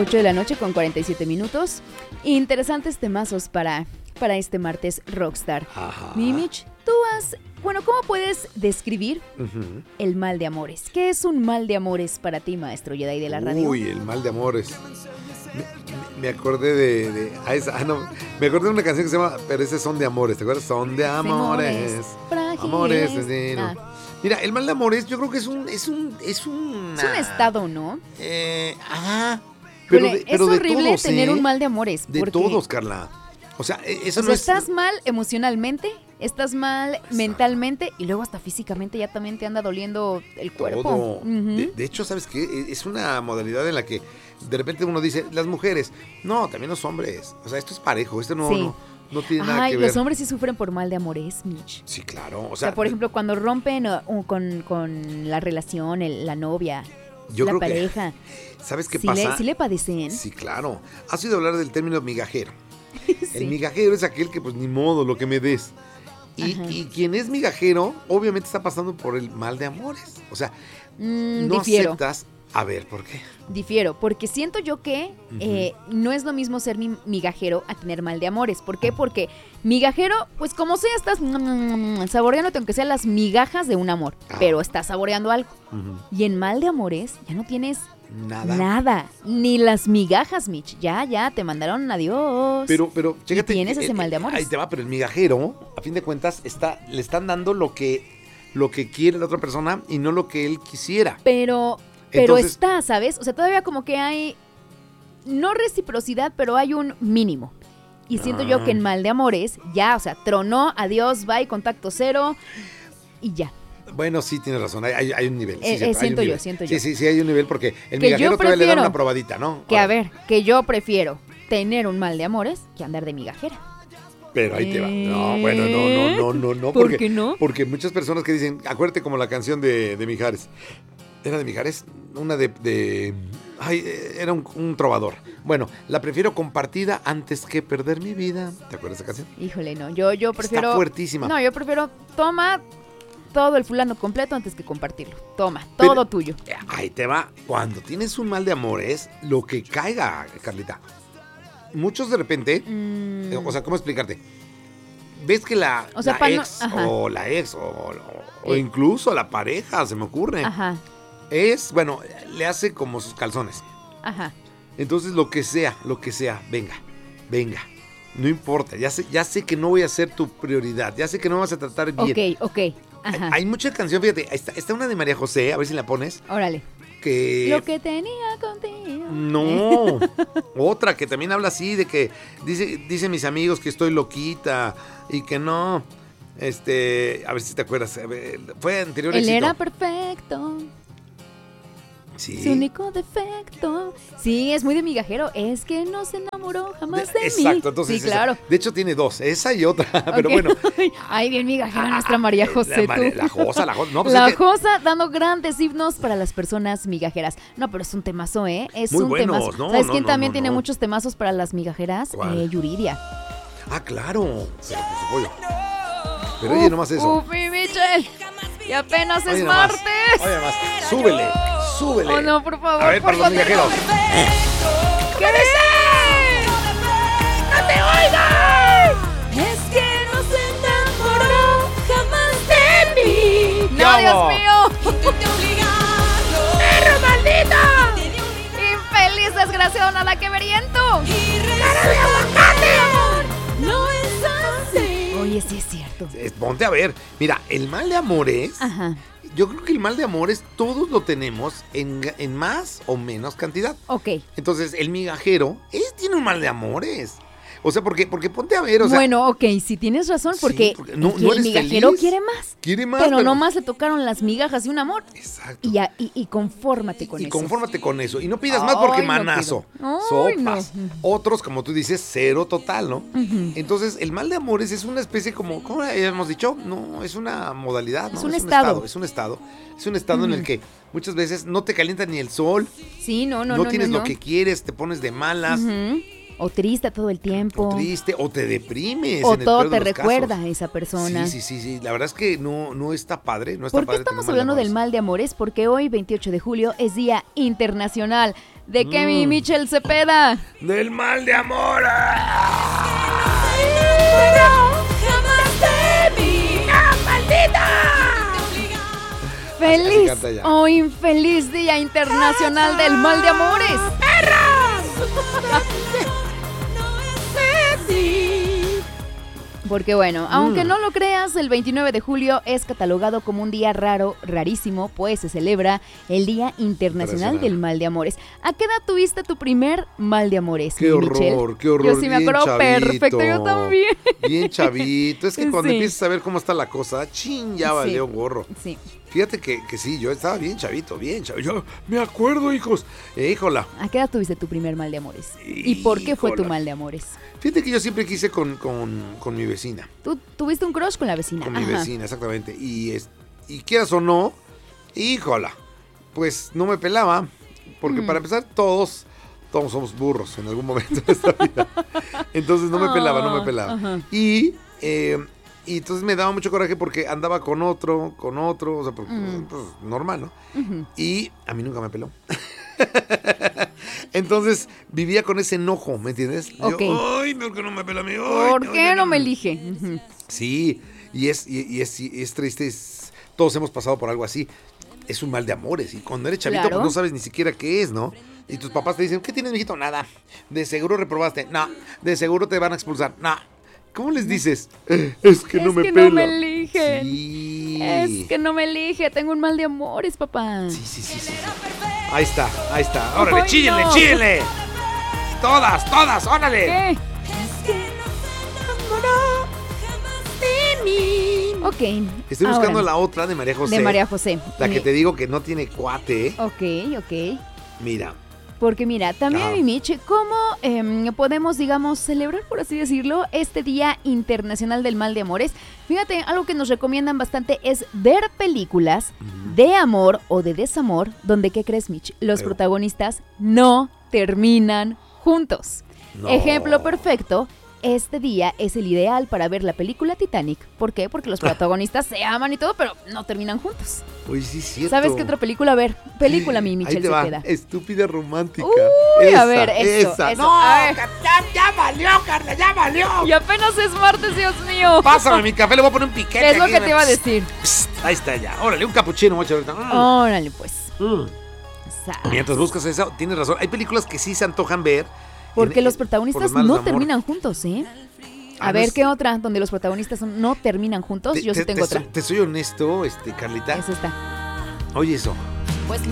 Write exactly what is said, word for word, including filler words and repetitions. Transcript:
ocho de la noche con cuarenta y siete minutos. Interesantes temazos para, para este martes Rockstar. Ajá. Mimich, tú has... Bueno, ¿cómo puedes describir uh-huh. el mal de amores? ¿Qué es un mal de amores para ti, maestro Jedi de la radio? Uy, el mal de amores. Me, me acordé de... de ah, esa, ah, no, me acordé de una canción que se llama... Pero ese Son de Amores, ¿te acuerdas? Son de amores. Frágiles. Amores. Sí, no. ah. Mira, el mal de amores yo creo que es un... Es un, es un, es un estado, ¿no? Eh, ajá. Pero, pero de, pero es horrible de todos, tener ¿eh? un mal de amores. De todos, Carla. O sea, eso o no sea, es... estás mal emocionalmente, estás mal Exacto. mentalmente y luego hasta físicamente ya también te anda doliendo el cuerpo. Todo. Uh-huh. De, de hecho, ¿sabes qué? Es una modalidad en la que de repente uno dice, las mujeres, no, también los hombres. O sea, esto es parejo, esto no, sí. no, no tiene Ay, nada que ver. Los hombres sí sufren por mal de amores, Mitch. Sí, claro. O sea, o sea por ejemplo, cuando rompen uh, con, con la relación, el, la novia, yo la creo pareja. Que, ¿sabes qué ¿sí pasa? Le, ¿Sí le padecen? Sí, claro. ¿Has oído hablar del término migajero? Sí. El migajero es aquel que, pues, ni modo, lo que me des. Y, y quien es migajero, obviamente está pasando por el mal de amores. O sea, mm, no difiero. aceptas. A ver, ¿por qué? Difiero, porque siento yo que uh-huh. eh, no es lo mismo ser mi migajero a tener mal de amores. ¿Por qué? Porque migajero, pues como sea, estás mm, saboreándote aunque sean las migajas de un amor, ah. pero estás saboreando algo. Uh-huh. Y en mal de amores ya no tienes nada. Nada, ni las migajas, Mitch. Ya, ya, te mandaron adiós. Pero, pero, chécate. Y tienes ese el, mal de amores. Ahí te va, pero el migajero, a fin de cuentas, está, le están dando lo que, lo que quiere la otra persona y no lo que él quisiera. Pero... Pero Entonces, está, ¿sabes? O sea, todavía como que hay, no reciprocidad, pero hay un mínimo. Y siento ah. yo que en mal de amores, ya, o sea, tronó, adiós, bye, contacto cero, y ya. Bueno, sí, tienes razón, hay, hay, hay un nivel. Sí, eh, cierto, eh, siento hay un yo, nivel. siento sí, yo. Sí, sí, sí, hay un nivel porque el que migajero prefiero, todavía le da una probadita, ¿no? Que Ahora. a ver, que yo prefiero tener un mal de amores que andar de migajera. Pero ahí te va. No, bueno, no, no, no, no, no. ¿Por porque, qué no? Porque muchas personas que dicen, acuérdate como la canción de, de Mijares. ¿Era de Mijares? Una de... de ay, era un, un trovador. Bueno, la prefiero compartida antes que perder mi vida. ¿Te acuerdas de esa canción? Híjole, no. Yo, yo prefiero... Está fuertísima. No, yo prefiero... Toma todo el fulano completo antes que compartirlo. Toma, todo Pero, tuyo. Ahí te va. Cuando tienes un mal de amores, lo que caiga, Carlita. Muchos de repente... Mm. O sea, ¿cómo explicarte? Ves que la, o sea, la ex no, o la ex o, o, o incluso la pareja, se me ocurre. Ajá. Es, bueno, le hace como sus calzones. Ajá. Entonces, lo que sea, lo que sea, venga, venga. No importa, ya sé, ya sé que no voy a ser tu prioridad, ya sé que no me vas a tratar bien. Ok, ok. Ajá. Hay, hay mucha canción, fíjate, está, está una de María José, a ver si la pones. Órale. Que... Lo que tenía contigo. No, otra que también habla así, de que dice, dice mis amigos que estoy loquita y que no. Este, a ver si te acuerdas, fue anterior Él éxito. era perfecto. Sí. Su único defecto. Sí, es muy de migajero. Es que no se enamoró jamás de, de Exacto, mí. Exacto, entonces. Sí, claro. Esa. De hecho, tiene dos, esa y otra. Okay. Pero bueno. Ay, bien migajera ah, nuestra María José. La, tú. la Josa, la Josa. No, pues la es que... Josa dando grandes himnos para las personas migajeras. No, pero es un temazo, ¿eh? Es muy un buenos, temazo. No, ¿Sabes no, quién no, también no, tiene no. muchos temazos para las migajeras? Eh, Yuridia. Ah, claro. Pero por su pollo. Pero oye, nomás eso. Ufi, Michelle. Y apenas oye, es nomás. martes. Oye, nomás. Súbele. Súbele. Oh, no, por favor. A ver, por para los migajeros. ¿Qué dice? ¡No te oigo! Es que no se enamoró jamás de mí. ¡No, Dios mío! ¡Perro maldito! ¡Infeliz desgraciado, nada que veriento! ¡Cara de aguacate! ¡No es así! Oye, sí es cierto. Ponte a ver. Mira, el mal de amores... Ajá. Yo creo que el mal de amores todos lo tenemos en, en más o menos cantidad. Ok. Entonces, el migajero, él tiene un mal de amores. O sea, porque, porque ponte a ver, o sea... Bueno, ok, sí tienes razón, porque, sí, porque no, el, no el migajero feliz. quiere más. Quiere más. Pero, pero nomás le tocaron las migajas y un amor. Exacto. Y, ya, y, y confórmate con y eso. Y confórmate con eso. Y no pidas más porque Ay, manazo. No sopas. No. Otros, como tú dices, cero total, ¿no? Uh-huh. Entonces, el mal de amores es una especie como, ¿cómo habíamos dicho? No, es una modalidad, ¿no? Es un, es estado. un estado. Es un estado. Es un estado uh-huh. en el que muchas veces no te calienta ni el sol. Sí, no, no, no. No tienes no, lo no. que quieres, te pones de malas. Uh-huh. O triste todo el tiempo. O triste, o te deprimes. O en el todo peor te de los recuerda casos. a esa persona. Sí, sí, sí, sí. La verdad es que no, no está padre. No está ¿Por qué padre estamos tener hablando mal de del mal de amores? Porque hoy, veintiocho de julio, es Día Internacional ¿De qué, mi Mm. Michel Cepeda? Del mal de amor. ¡Feliz canta ya. o infeliz Día Internacional del Mal de Amores! Porque bueno, aunque Mm. no lo creas, el veintinueve de julio es catalogado como un día raro, rarísimo, pues se celebra el Día Internacional Internacional. del Mal de Amores. ¿A qué edad tuviste tu primer mal de amores, Qué mi Michel? horror, qué horror. Yo sí me bien acuerdo chavito. perfecto, yo también. Bien chavito. Es que cuando Sí. empiezas a ver cómo está la cosa, chin, ya valió gorro. Sí. Fíjate que, que sí, yo estaba bien chavito, bien chavito. Yo me acuerdo, hijos. Eh, híjola. ¿A qué edad tuviste tu primer mal de amores? ¿Y por qué fue tu Híjola. mal de amores? Fíjate que yo siempre quise con, con, con mi vecina. Tú tuviste un crush con la vecina. Con mi Ajá. vecina, exactamente. Y, es, y quieras o no, híjola, pues no me pelaba. Porque Mm. para empezar, todos, todos somos burros en algún momento de esta vida. Entonces no me pelaba, no me Ah, pelaba. ajá. Y, eh, y entonces me daba mucho coraje porque andaba con otro, con otro, o sea, porque, Mm. pues, normal, ¿no? Ujú. Y a mí nunca me peló. Entonces vivía con ese enojo, ¿me entiendes? Yo, Ok. ay, ¿por qué no me pela a mí? Ay, ¿Por no, qué no, no no". me elige? Ujú. Sí, y es, y, y es, y es triste, es- todos hemos pasado por algo así. Es un mal de amores, y cuando eres chavito, Claro. pues no sabes ni siquiera qué es, ¿no? Y tus papás te dicen, ¿qué tienes, mijito? Nada. De seguro reprobaste. No. De seguro te van a expulsar. No. ¿Cómo les dices? "Eh, es que no Es me que pela. no me eligen. Sí. Es que no me elige, tengo un mal de amores, papá. Sí, sí, sí, sí. Ahí está, ahí está. Órale, Ay, chíllenle, no. chíllenle. Todas, todas, órale. ¿Qué? Ok. Estoy ahora, buscando la otra de María José. de María José. La que Mi- te digo que no tiene cuate, ¿eh? Ok, ok. Mira. Porque mira, también, Ah. mi Mitch, ¿cómo em, podemos, digamos, celebrar, por así decirlo, este Día Internacional del Mal de Amores? Fíjate, algo que nos recomiendan bastante es ver películas de amor o de desamor, donde, ¿qué crees, Mitch? Los Pero- protagonistas no terminan juntos. No. Ejemplo perfecto. Este día es el ideal para ver la película Titanic. ¿Por qué? Porque los protagonistas se aman y todo, pero no terminan juntos. Uy, sí, es cierto. ¿Sabes qué otra película? A ver, película, mi Ahí Michelle te va. Cepeda. Estúpida romántica. Uy, esa, a ver, eso, esa. eso. No, A ver. ya, ya valió, Carla, ya valió. Y apenas es martes, Dios mío. Pásame mi café, le voy a poner un piquete. Es lo aquí, que te iba a psst, decir. psst, ahí está ya. Órale, un capuchino, mucho ahorita. Mm, Órale, pues. mm. Sa- Mientras buscas eso, tienes razón. Hay películas que sí se antojan ver. Porque en- los en- protagonistas por los males no de amor. terminan juntos, ¿eh? Ah, A no ver, es- ¿qué otra? Donde los protagonistas no terminan juntos. Te- Yo sí te- tengo te otra. soy- Te soy honesto, este, Carlita. Es esta. Oye eso.